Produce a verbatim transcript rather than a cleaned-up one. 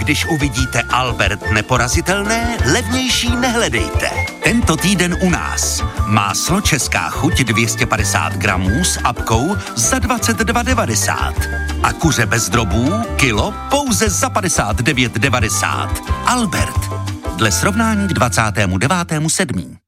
když uvidíte Albert neporazitelné, levnější nehledejte. Tento týden u nás. Máslo Česká chuť dvě stě padesát gramů s apkou za dvacet dva devadesát. A kuře bez drobů kilo pouze za padesát devět devadesát. Albert. Dle srovnání k dvacátému devátému sedmého